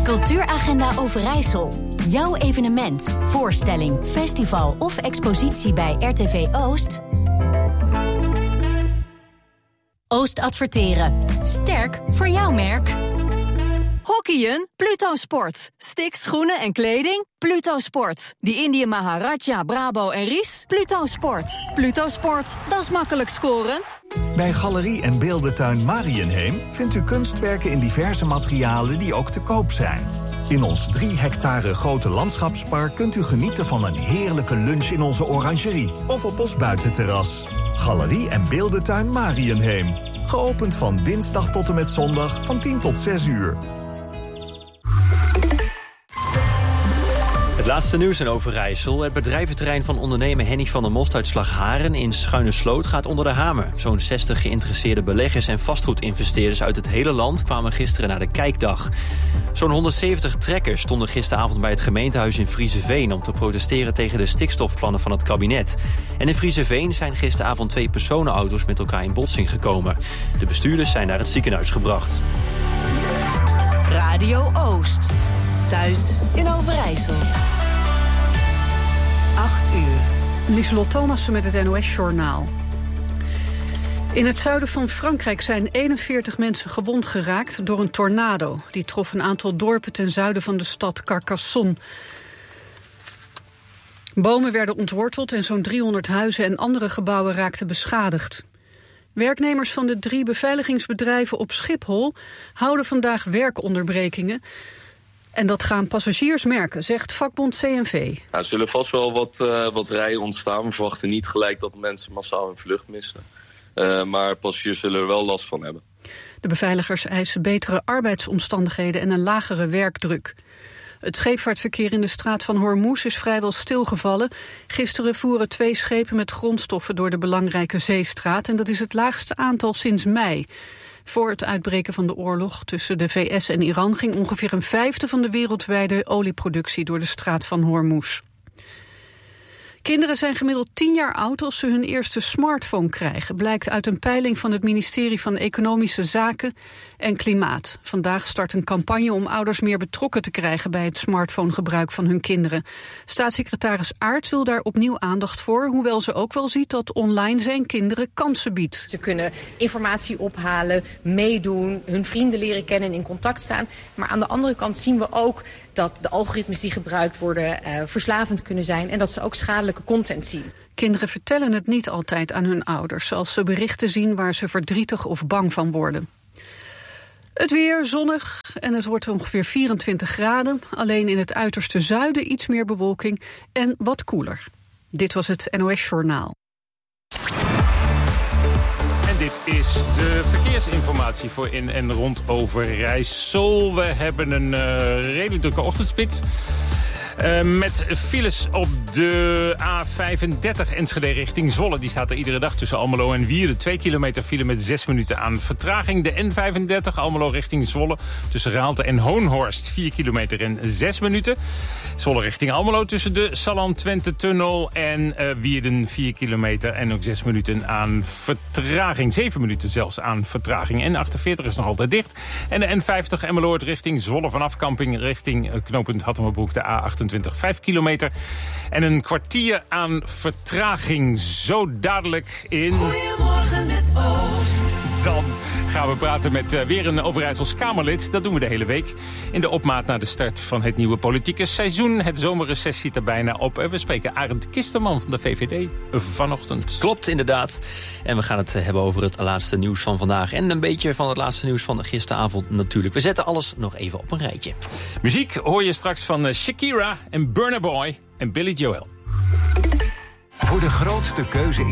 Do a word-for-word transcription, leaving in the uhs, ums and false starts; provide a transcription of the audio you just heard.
Cultuuragenda Overijssel. Jouw evenement, voorstelling, festival of expositie bij R T V Oost? Oost Adverteren. Sterk voor jouw merk. Hockeyen? Pluto Sport. Sticks, schoenen en kleding? Pluto Sport. Die Indië Maharaja, Brabo en Ries? Pluto Sport. Pluto Sport, dat is makkelijk scoren. Bij Galerie en Beeldentuin Mariënheem vindt u kunstwerken in diverse materialen die ook te koop zijn. In ons drie hectare grote landschapspark kunt u genieten van een heerlijke lunch in onze orangerie of op ons buitenterras. Galerie en Beeldentuin Mariënheem. Geopend van dinsdag tot en met zondag van tien tot zes uur. Het laatste nieuws in Overijssel. Het bedrijventerrein van ondernemer Henny van der Most uit Slagharen in Schuinersloot gaat onder de hamer. Zo'n zestig geïnteresseerde beleggers en vastgoedinvesteerders uit het hele land kwamen gisteren naar de kijkdag. Zo'n honderdzeventig trekkers stonden gisteravond bij het gemeentehuis in Vriezeveen om te protesteren tegen de stikstofplannen van het kabinet. En in Vriezeveen zijn gisteravond twee personenauto's met elkaar in botsing gekomen. De bestuurders zijn naar het ziekenhuis gebracht. Radio Oost. Thuis in Overijssel. acht uur. Lieselot Thomassen met het N O S-journaal. In het zuiden van Frankrijk zijn eenenveertig mensen gewond geraakt door een tornado. Die trof een aantal dorpen ten zuiden van de stad Carcassonne. Bomen werden ontworteld en zo'n driehonderd huizen en andere gebouwen raakten beschadigd. Werknemers van de drie beveiligingsbedrijven op Schiphol houden vandaag werkonderbrekingen. En dat gaan passagiers merken, zegt vakbond C N V. Nou, er zullen vast wel wat, uh, wat rijen ontstaan. We verwachten niet gelijk dat mensen massaal hun vlucht missen. Uh, maar passagiers zullen er wel last van hebben. De beveiligers eisen betere arbeidsomstandigheden en een lagere werkdruk. Het scheepvaartverkeer in de straat van Hormuz is vrijwel stilgevallen. Gisteren voeren twee schepen met grondstoffen door de belangrijke zeestraat. En dat is het laagste aantal sinds mei. Voor het uitbreken van de oorlog tussen de V S en Iran ging ongeveer een vijfde van de wereldwijde olieproductie door de straat van Hormuz. Kinderen zijn gemiddeld tien jaar oud als ze hun eerste smartphone krijgen, blijkt uit een peiling van het ministerie van Economische Zaken en Klimaat. Vandaag start een campagne om ouders meer betrokken te krijgen bij het smartphonegebruik van hun kinderen. Staatssecretaris Aerts wil daar opnieuw aandacht voor, hoewel ze ook wel ziet dat online zijn kinderen kansen biedt. Ze kunnen informatie ophalen, meedoen, hun vrienden leren kennen en in contact staan. Maar aan de andere kant zien we ook dat de algoritmes die gebruikt worden uh, verslavend kunnen zijn en dat ze ook schadelijke content zien. Kinderen vertellen het niet altijd aan hun ouders als ze berichten zien waar ze verdrietig of bang van worden. Het weer zonnig en het wordt ongeveer vierentwintig graden. Alleen in het uiterste zuiden iets meer bewolking en wat koeler. Dit was het N O S-journaal. Dit is de verkeersinformatie voor in en rond Overijssel. We hebben een uh, redelijk drukke ochtendspits. Uh, met files op de A vijfendertig Enschede richting Zwolle. Die staat er iedere dag tussen Almelo en Wierden. Twee kilometer file met zes minuten aan vertraging. De N vijfendertig Almelo richting Zwolle tussen Raalte en Hoonhorst. Vier kilometer en zes minuten. Zwolle richting Almelo tussen de Salland-Twente-tunnel en uh, Wierden. Vier kilometer en ook zes minuten aan vertraging. Zeven minuten zelfs aan vertraging. N achtenveertig is nog altijd dicht. En de N vijftig Emmeloord richting Zwolle vanaf Kamping richting uh, knooppunt Hattemerbroek. De A achtentwintig. Vijf kilometer en een kwartier aan vertraging. Zo dadelijk in... Goedemorgen met Oost. Dan gaan we praten met uh, weer een Overijssels Kamerlid. Dat doen we de hele week. In de opmaat naar de start van het nieuwe politieke seizoen. Het zomerreces zit er bijna op. We spreken Arend Kisterman van de V V D vanochtend. Klopt, inderdaad. En we gaan het hebben over het laatste nieuws van vandaag. En een beetje van het laatste nieuws van gisteravond natuurlijk. We zetten alles nog even op een rijtje. Muziek hoor je straks van Shakira en Burna Boy en Billy Joel. Voor de grootste keuze